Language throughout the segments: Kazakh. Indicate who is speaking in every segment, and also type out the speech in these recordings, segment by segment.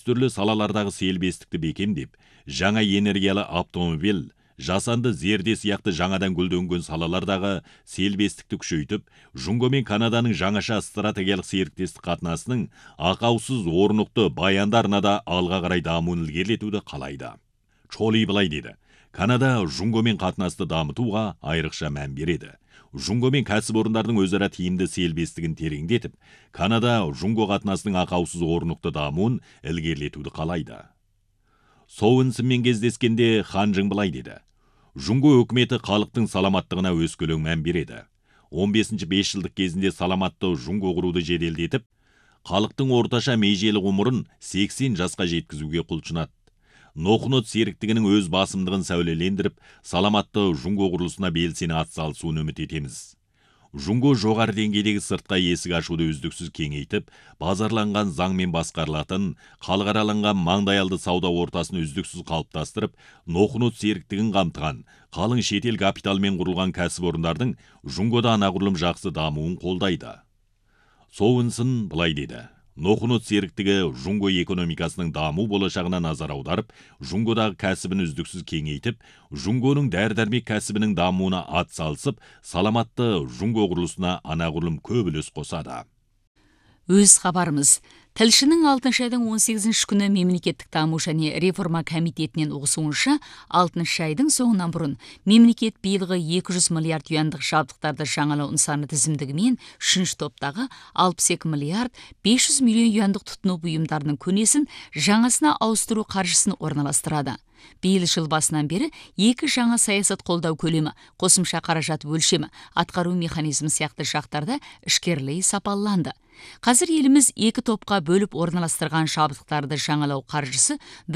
Speaker 1: түрлі салалардағы селбестікті бекемдеп, жаңа энергиялы автомобиль, жасанды зерде сияқты жаңадан гүлденген салалардағы селбестікті күшейтіп, Жунго мен Канаданың жаңаша стратегиялық серіктестік қатынасының ақаусыз орнықты баяндарына да алға қарай дамуын ілгерілетуді қалайды. Чоли былай деді: Канада Жунгомен қатынасты дамытуға айрықша мән береді. Жунго мен кәсіпорындардың өзара тиімді селбестігін тереңдетіп, Канада Жунго қатынасының ақаусыз орнықты дамуын ілгерілетуді қалайды. Соуынсынмен кездескенде Ханжың былай деді: Жунго өкіметі халықтың саламаттығына өскелең мән береді. 15-ші 5 жылдық кезінде саламатты Жунго құруды жеделдетіп, халықтың орташа межелік ғұмырын 80 жасқа жеткізуге құлшынады. Нохнот серіктігінің өз басымдығын сәулелендіріп, саламатты Жунго құрылысына белсене атсалысуын үміт етеміз. Жунго жоғары деңгейдегі сыртқа есік ашуды үздіксіз кеңейтіп, базарланған заңмен басқарылатын, халықараланған маңдайалды сауда ортасын үздіксіз қалыптастырып, Нохнот серіктігін қамтыған, қалың шетел капиталмен құрылған кәсіпорындардың Жунгода анағұрлым жақсы дамуын қолдайды. Соуынсын былай деді: Нохнот серіктігі Жунго экономикасының даму болашағына назар аударып, Жунгодағы кәсібін үздіксіз кеңейтіп, Жунгоның дәрі-дәрмек кәсібінің дамуына атсалысып, саламатты Жунго құрылысына анағұрлым көп үлес қосады.
Speaker 2: Өз хабарымыз. Тілшінің 6 айдың 18 күні мемлекеттік даму және реформа комитетінен ұғысуынша, 6 айдың соңынан бұрын мемлекет биылғы 200 миллиард юандық жабдықтарды жаңалау нысаны тізімдігімен 3-ші топтағы 62 миллиард 500 миллион юандық тұтыну бұйымдарының көнесін жаңасына ауыстыру қаржысын орналастырады. Биыл жыл басынан бері 2 жаңа саясат қолдау көлемі, қосымша қаражат өлшемі, атқару механизмі сияқты жақтарда ішкерлей сапаланды. Қазір еліміз 2 топқа бөліп орналастырған жабдықтарды жаңалау қаржысы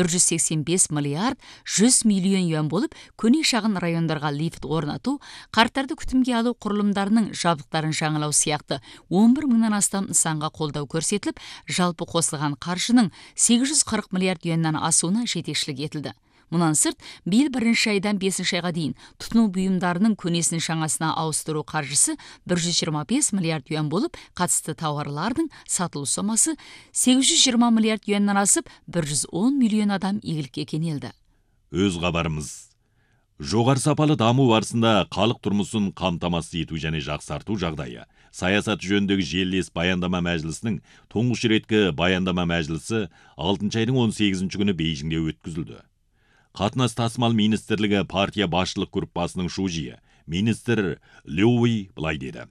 Speaker 2: 185 миллиард 100 миллион юан болып, көне шағын райондарға лифт орнату, қарттарды күтімге алу құрылымдарының жабдықтарын жаңалау сияқты 11 мыңнан астам нысанға қолдау көрсетіліп, жалпы қосылған қаржының 840 миллиард юаннан асуына жетекшілік етілді. Мұнан сырт, биыл 1 айдан 5 айға дейін тұтыну бұйымдарының көнесін жаңасына ауыстыру қаржысы 125 миллиард юан болып, қатысты тауарлардың сатылу сомасы 820 миллиард юаннан асып, 110 миллион адам игілікке кенелді.
Speaker 1: Өз хабарымыз. Жоғары сапалы даму барысында халық тұрмысын қамтамасыз ету және жақсарту жағдайы саясат жөніндегі желілес баяндама мәжілісінің тұңғыш реткі баяндама мәжілісі 6 айдың 18 күні Бейжіңде өткізілді. Қатынас тасымал министрлігі партия басшылық группасының шужиы, министр Леуи былай деді: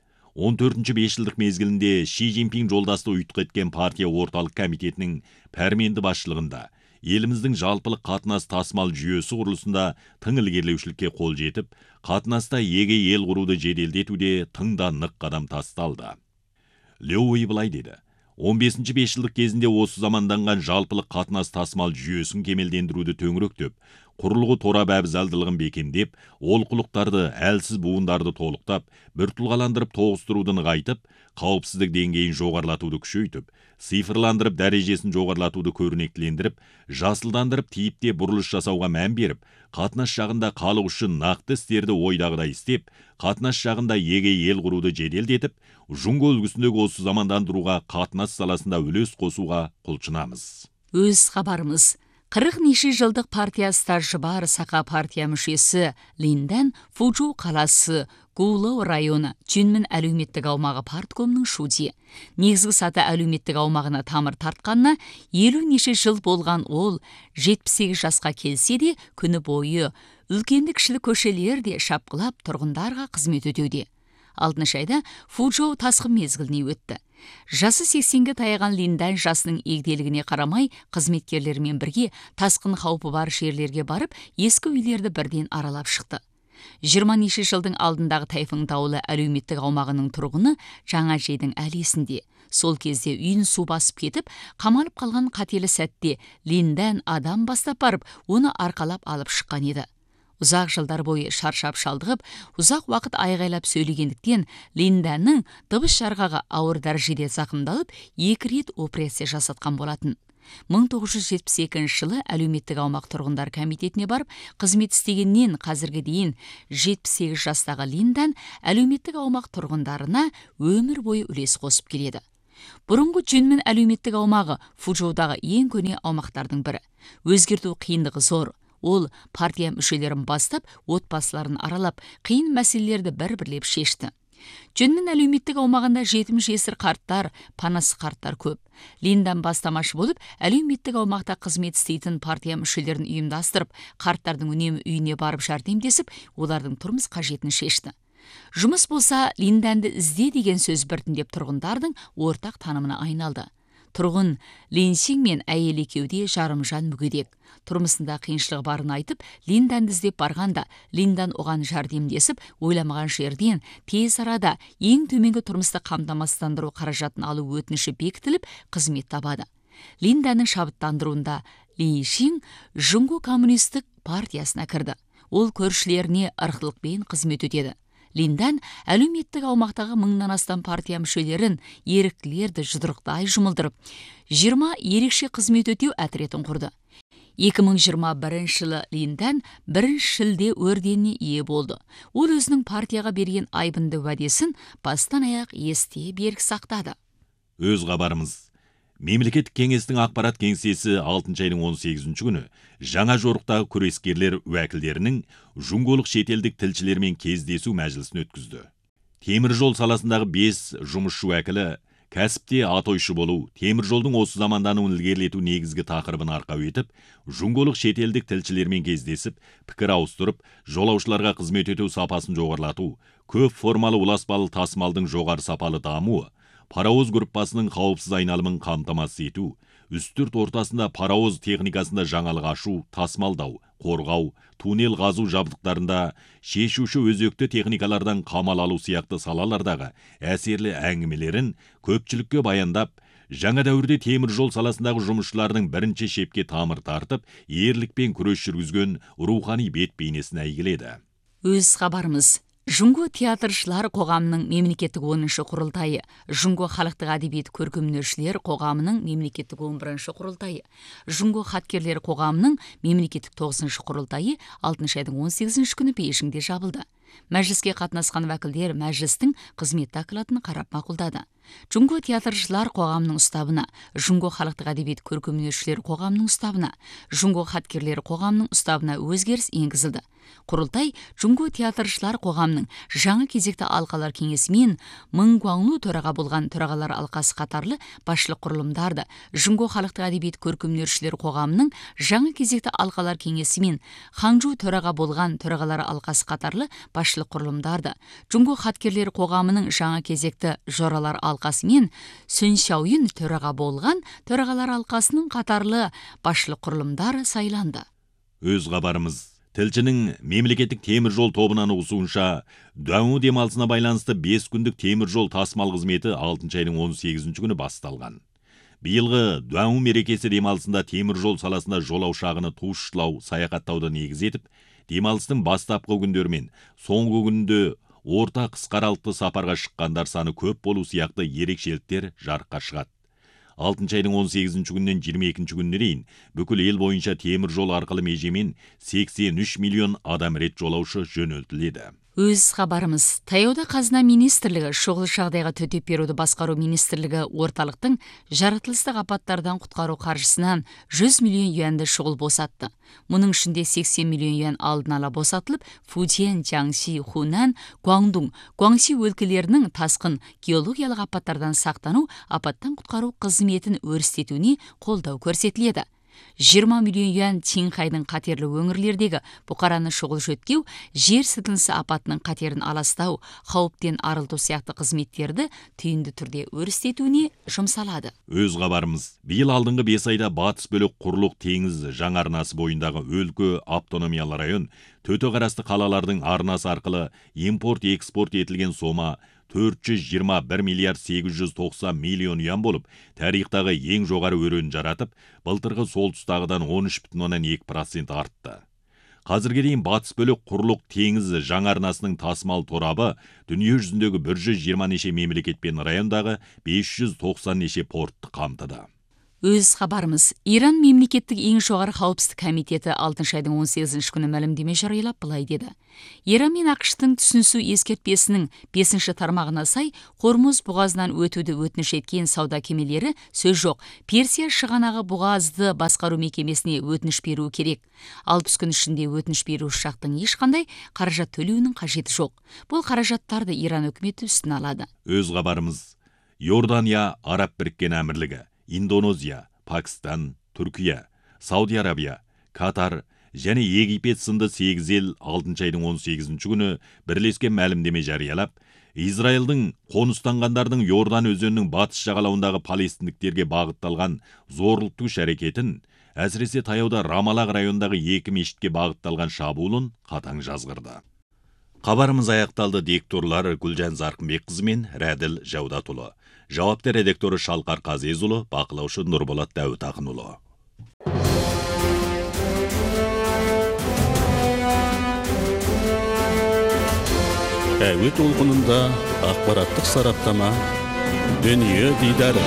Speaker 1: 14-ші 5 жылдық мезгілінде Ши Цзиньпин жолдасты ұйытқы еткен партия орталық комитетінің пәрменді басшылығында еліміздің жалпылық қатынас тасымал жүйесі құрылысында тың ілгерілеушілікке қол жетіп, қатынаста еге ел құруды жеделдетуде тың да нық қадам тасталды. Леуи былай деді: 15-ші 5 жылдық кезінде осы заманданған жалпылық қатынас тасымал жүйесін кемелдендіруді төңіректеп, құрылғы торап әбзалдылығын бекемдеп, олқылықтарды, әлсіз буындарды толықтап, біртұлғаландырып тоғыстыруды нығайтып, қауіпсіздік деңгейін жоғарлатуды күшейтіп, цифрландырып дәрежесін жоғарлатуды көрнектілендіріп, жасылдандырып тиіпте бұрылыш жасауға мән беріп, қатынас жағында халық үшін нақты істерді ойдағыдай істеп, қатынас жағында еге ел құруды жеделдетіп, Жунго үлгісіндегі осы замандандыруға қатынас саласында үлес қосуға құлшынамыз.
Speaker 2: Өз хабарымыз. 40 неше жылдық партия стажы бар Сақа партия мүшесі Линдан Фужу қаласы Гулоу районы Чүнмін әлеуметтік аумағы парткомның шуди. Негізгі саты әлеуметтік аумағына тамыр тартқанына 50 неше жыл болған ол 78 жасқа келсе де күні бойы үлкенді кішілі көшелерде шапқылап тұрғындарға қызмет өтеуде. 6 айда Фужоу тасқын мезгіліне өтті. Жасы 80-ге таяған Линдан жасының егделігіне қарамай, қызметкерлермен бірге тасқын қаупі бар жерлерге барып, ескі үйлерді бірден аралап шықты. 20 неше жылдың алдындағы тайфун дауылы әлеуметтік аумағының тұрғыны жаңа жейдің әлесінде. Сол кезде үйін су басып кетіп, қамалып қалған қателі сәтте Линдан адам бастап барып, оны арқалап алып шыққан еді. Ұзақ жылдар бойы шаршап шалдығып, ұзақ уақыт айғайлап сөйлегендіктен Линданның дыбыс жарғағы ауыр дәрежеде зақымдалып, 2 рет операция жасатқан болатын. 1972 жылы әлеуметтік аумақ тұрғындар комитетіне барып, қызмет істегеннен қазірге дейін 78 жастағы Линдан әлеуметтік аумақ тұрғындарына өмір бойы үлес қосып келеді. Бұрынғы Чүнмін әлеуметтік аумағы Фужоудағы ең көне аумақтардың бірі. Өзгерту қиындығы зор. Ол партия мүшелерін бастап, отбасыларын аралап, қиын мәселелерді бір-бірлеп шешті. Чүнмін әлеуметтік аумағында жетім жесір қарттар, панасы қарттар көп. Линдан бастамашы болып, әлеуметтік аумақта қызмет істейтін партия мүшелерін ұйымдастырып, қарттардың үнемі үйіне барып жәрдемдесіп, олардың тұрмыс қажетін шешті. Жұмыс болса, Линданды ізде деген сөз біртіндеп тұрғындардың ортақ танымына айналды. Тұрғын Ленсин мен әйел екеуде жарымжан мүгедек. Тұрмысында қиыншылығы барын айтып, Линданды іздеп барғанда, Линдан оған жәрдемдесіп, ойламаған жерден тез арада ең төменгі тұрмысты қамтамасыздандыру қаражатын алу өтініші бекітіліп, қызмет табады. Линданың шабыттандыруында Ленсин Жұңго коммунистік партиясына кірді. Ол көршілеріне ырқылықпен қызмет өтеді. Линдан әлеуметтік аумақтағы 1000-нан астам партия мүшелерін, еріктілерді жұдырықтай жұмылдырып, 20 ерекше қызмет өтеу әтретін құрды. 2021 жылы Линдан 1 шілде орденіне ие болды. Ол өзінің партияға берген айбынды уәдесін бастан аяқ есте берік сақтады.
Speaker 1: Өз хабарымыз. Мемлекеттік кеңестің ақпарат кеңсесі 6 айдың 18 күні жаңа жорықтағы күрескерлер уәкілдерінің жұңголық шетелдік тілшілермен кездесу мәжілісін өткізді. Темір жол саласындағы 5 жұмысшы уәкілі кәсіпте атойшы болу, темір жолдың осы замандануын ілгерілету негізгі тақырыбын арқау етіп, жұңголық шетелдік тілшілермен кездесіп, пікір ауыстырып, жолаушыларға қызмет ету сапасын жоғарлату, көп формалы ұласпалы тасымалдың жоғары сапалы дамуы, паровоз группасының қауіпсіз айналымын қамтамасыз ету, үстірт ортасында паровоз техникасында жаңалық ашу, тасымалдау, қорғау, туннел қазу жабдықтарында шешуші өзекті техникалардан қамал алу сияқты салалардағы әсерлі әңгімелерін көпшілікке баяндап, жаңа дәуірде темір жол саласындағы жұмысшылардың бірінші шепке тамыр тартып, ерлікпен күрес жүргізген рухани бет бейнесін әйгіледі.
Speaker 2: Өз хабарымыз. Жұңго театршылар қоғамының мемлекеттік 10-шы құрылтайы, Жұңго халықтық әдебиет көркемөнершілер қоғамының мемлекеттік 11-шы құрылтайы, Жұңго хаткерлер қоғамының мемлекеттік 9-шы құрылтайы 6 айдың 18 күні Бейжіңде жабылды. Мәжіліске қатынасқан вәкілдер мәжілістің қызмет докладын қарап мақұлдады. Жұңго театршылар қоғамының ұстабына, Жұңго халықтық әдебиет көркемөнершілер қоғамының ұстабына, Жұңго хаткерлер қоғамының ұстабына өзгеріс енгізілді. Құрылтай Жұңго театршылар қоғамның жаңа кезекті алқалар кеңесімен Мың Гуанлу төраға болған төрағалар алқасы қатарлы басшылық құрылымдарды, Жұңго халықтық әдебиет көркемөнершілер қоғамының жаңа кезекті алқалар кеңесімен Ханчжоу төраға болған төрағалар алқасы қатарлы басшылық құрылымдарды, Жұңго хаткерлер қоғамының жаңа кезекті жоралар алқасымен Сүншаойын төраға болған төрағалар алқасының қатарлы басшылық құрылымдары сайланды.
Speaker 1: Өз хабарымыз. Тілшінің мемлекеттік темір жол тобынан ұғысуынша, Дуаньу демалысына байланысты 5 күндік темір жол тасымал қызметі 6 айдың 18 күні басталған. Биылғы Дуаньу мерекесі демалысында темір жол саласында жолаушы ағыны туыстылау, саяхаттауды негіз етіп, демалыстың бастапқы күндері мен соңғы күнде орта қысқа аралықты сапарға шыққандар саны көп болу сияқты ерекшеліктер жарыққа шығады. 6 айдың 18 күннен 22 күніне дейін бүкіл ел бойынша темір жол арқылы межемен 83 миллион адам рет жолаушы жөнелтіледі.
Speaker 2: Өз хабарымыз. Таяуда Қазына министрлігі шұғыл жағдайға төтеп беруді басқару министрлігі орталықтың жаратылыстық апаттардан құтқару қаржысынан 100 миллион юанды шұғыл босатты. Мұның ішінде 80 миллион юан алдын ала босатылып, Фудзян, Jiangxi, Хунан, Гуандун, Гуаңси өлкелерінің тасқын геологиялық апаттардан сақтану, апаттан құтқару қызметін өрістетуіне қолдау көрсетіледі. 20 миллион юан Чинхайдың қатерлі өңірлердегі бұқараны шұғыл жөткеу, жер сілкінісі апатының қатерін аластау, қауіптен арылту сияқты қызметтерді түйінді түрде өрістетуіне жұмсалады.
Speaker 1: Өз хабарымыз. Биыл алдыңғы 5 айда батыс бөлік құрлық теңіз жаңа арнасы бойындағы өлкө автономиялы район, төте қарасты қалалардың арнасы арқылы импорт-экспорт етілген сома 421 миллиард 890 миллион юан болып, тарихтағы ең жоғары өрен жаратып, былтырғы сол тұстағыдан 13,2% артты. Қазірге дейін батыс бөлік құрлық теңіз жаңа арнасының тасымал торабы дүние жүзіндегі 120 неше мемлекет пен райондағы 590 неше портты қамтыды.
Speaker 2: Өз хабарымыз. Иран мемлекеттік ең жоғары қауіпсіздік комитеті 6 айдың 18 күні мәлімдеме жариялап былай деді. Иран мен ақш-тың түсінісу ескертпесінің 5 тармағына сай, Хормуз бұғазынан өтуді өтініш еткен сауда кемелері сөз жоқ. Персия шығанағы бұғазды басқару мекемесіне өтініш беру керек. 60 күн ішінде өтініш беруші жақтың ешқандай қаражат төлеуінің қажеті жоқ. Бұл қаражаттарды Иран үкіметі үстіне алады.
Speaker 1: Өз хабарымыз. Иордания, Араб біріккен әмірлігі, Индонезия, Пакистан, Түркия, Сауди Арабия, Катар және Египет сынды 8 ел 6 айдың 18 күні бірлескен мәлімдеме жариялап, Израилдің қоныстанғандардың Иордан өзенінің батыс жағалауындағы палестиндіктерге бағытталған зорлықтық әрекетін, әсіресе таяуда Рамалақ районындағы 2 мешітке бағытталған шабуылын қатаң жазғырды. Хабарымыз аяқталды. Дикторлар Гүлжан Зарқынбекқызы мен Рәділ Жаудатұлы. Жауапты редакторы Шалқар Қазезұлы, бақылаушы Нұрболат Дәуіт Ақынұлы.
Speaker 3: Әуе толқынында ақпараттық сараптама, дүние дидары.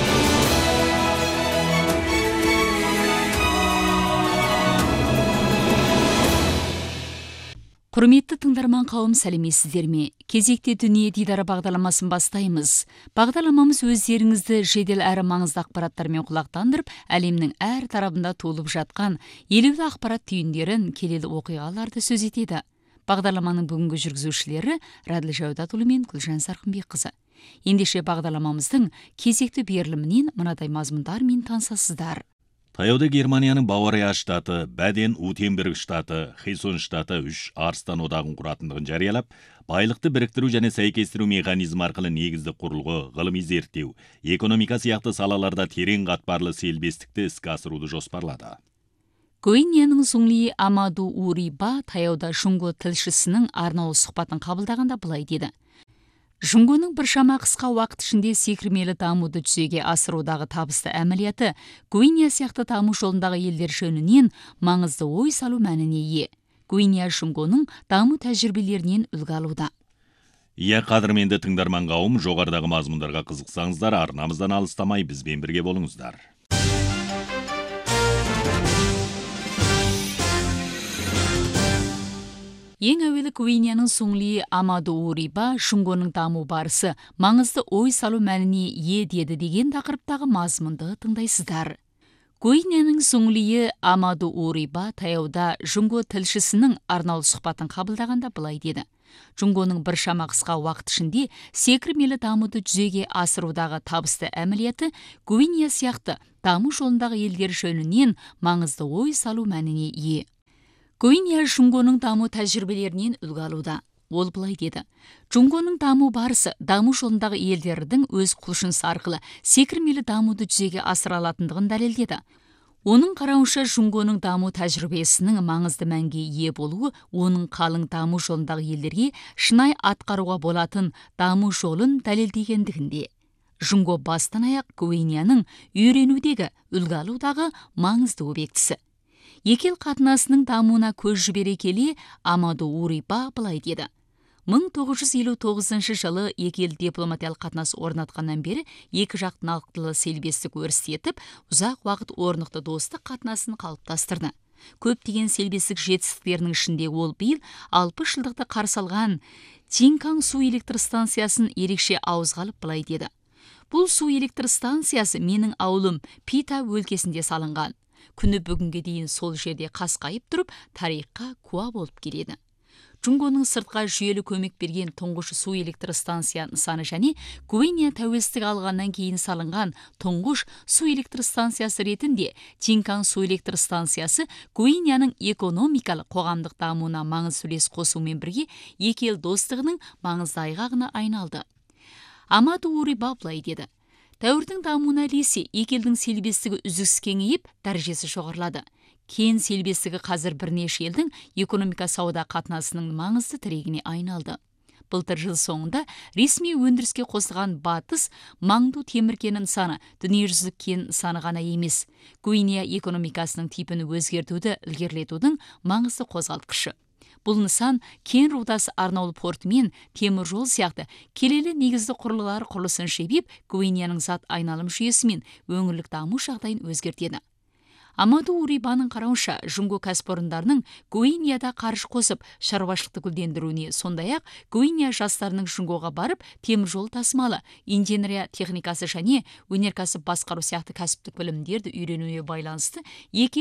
Speaker 2: Құрметті тыңдарман қауым, сәлеметсіздер ме? Кезекте дүние дидары бағдарламасын бастаймыз. Бағдарламамыз өздеріңізді жедел әрі маңызды ақпараттармен құлақтандырып, әлемнің әр тарабында толып жатқан елеулі ақпарат түйіндерін, келелі оқиғаларды сөз етеді. Бағдарламаның бүгінгі жүргізушілері Рәділ Жаудатұлы мен Гүлжан Зарқынбекқызы. Ендеше бағдарламамыздың кезекті берілімінен мынадай мазмұндармен танысасыздар.
Speaker 1: Таяуда Германияның Бавария штаты, Баден-Вюртемберг штаты, Херсон штаты 3 арыстан одағын құратындығын жариялап, байлықты біріктіру және сәйкестіру механизмі арқылы негізді құрылғы, ғылыми зерттеу, экономика сияқты салаларда терең қатпарлы селбестікті іске асыруды жоспарлады.
Speaker 2: Гвинеяның Зуңли Амаду Уриба таяуда Жұңго тілшісінің арнаулы сұхбатын қабылдағанда былай деді. Жұңгоның біршама қысқа уақыт ішінде секірмелі дамуды жүзеге асырудағы табысты әмілияты Гвинея сияқты даму жолындағы елдер жөнінен маңызды ой салу мәніне ие. Гвинея Жұңгоның даму тәжірибелерінен үлгі алуда.
Speaker 1: Қадірменді тыңдарман қауым, жоғарыдағы мазмұндарға қызықсаңыздар, арнамыздан алыстамай бізбен бірге болыңыздар.
Speaker 2: Ең әуелі Гвинеяның Зуңли Амаду Уриба Жұңгоның даму барысы маңызды ой салу мәніне ие деді деген тақырыптағы мазмұнды тыңдайсыздар. Гвинеяның Зуңли Амаду Уриба таяуда Жұңго тілшісінің арнаулы сұхбатын қабылдағанда былай деді. Жұңгоның біршама қысқа уақыт ішінде секірмелі дамуды жүзеге асырудағы табысты әмілияты Гвинея сияқты даму жолындағы елдер жөнінен маңызды ой салу мәніне ие. Гвинея Жұңгоның даму тәжірибелерінен үлгі алуда. Ол былай деді. Жұңгоның даму барысы даму жолындағы елдердің өз құлшынысы арқылы секірмелі дамуды жүзеге асыра алатындығын дәлелдеді. Оның қарауынша Жұңгоның даму тәжірибесінің маңызды мәнге ие болуы, оның қалың даму жолындағы елдерге шынай атқаруға болатын даму жолын дәлелдегендігінде. Жұңго бастан аяқ Гвинеяның үйренудегі, үлгі алудағы маңызды объектісі. Екі ел қатынасының дамуына көз жібере келе Амаду Уриба былай деді. 1959 жылы екі ел дипломатиялық қатынас орнатқаннан бері екі жақтың ақтылы селбестік өрістетіп, ұзақ уақыт орнықты достық қатынасын қалыптастырды. Көптеген селбестік жетістіктерінің ішінде ол биыл 60 жылдықты қарсы алған Тинкан су электр станциясын ерекше ауызға алып былай деді. Бұл су электр станциясы менің ауылым Пита өлкесінде салынған. Күні бүгінге дейін сол жерде қасқайып тұрып, тарихқа куә болып келеді. Жұңгоның сыртқа жүйелі көмек берген тұңғыш су электр станция нысаны және Гвинея тәуелсіздік алғаннан кейін салынған тұңғыш су электр станциясы ретінде Тинкан су электр станциясы Гвинеяның экономикалық қоғамдық дамуына маңызды үлес қосумен бірге екі ел достығының маңызды айғағына айналды. Амаду Уриба былай деді. Дәуірдің дамуына ілесе екі елдің селбестігі үздіксіз кеңейіп, дәрежесі жоғарылады. Кен селбестігі қазір бірнеше елдің экономика сауда қатынасының маңызды тірегіне айналды. Былтыр жыл соңында ресми өндіріске қосылған батыс Маңду темір кен нысаны дүниежүзілік кен нысаны ғана емес, Гвинея экономикасының типін өзгертуді ілгерілетудің маңызды қозғалтқышы. Бұл нысан Кен рудасы арнаулы порты мен темір жол сияқты келелі негізді құрылғылар құрылысын шебеп, Гвинеяның зат айналым жүйесі мен өңірлік даму жағдайын өзгертеді. Амаду Урибаның қарауынша, Жунго кәсіпорындарының Гвинеяда қаржы қосып, шаруашылықты гүлдендіруіне, сондай-ақ Гвинея жастарының Жунгоға барып, темір жол тасымалы, инженерия техникасы және өнеркәсіп басқару сияқты кәсіптік білімдерді үйренуіне байланысты екі